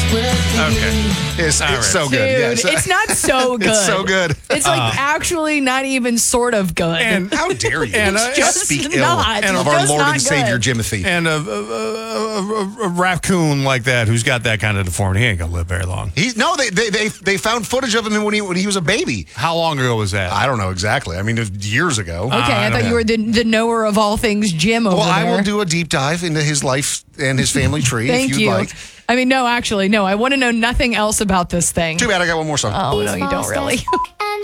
Okay. It's right. so Dude, good. Yeah, it's not so good. It's so good. It's like actually not even sort of good. And How dare you? And, just speak not. ill of It's our just Lord not and Savior, good. Jimothy. and a raccoon like that who's got that kind of deformity, he ain't gonna live very long. They found footage of him when he was a baby. How long ago was that? I don't know exactly. I mean, it was years ago. Okay, I thought you were the knower of all things Jim over Well, there. I will do a deep dive into his life and his family tree Thank if you'd you. like. I mean, no, actually, no. I want to know nothing else about this thing. Too bad I got one more song. Oh, no, you don't really.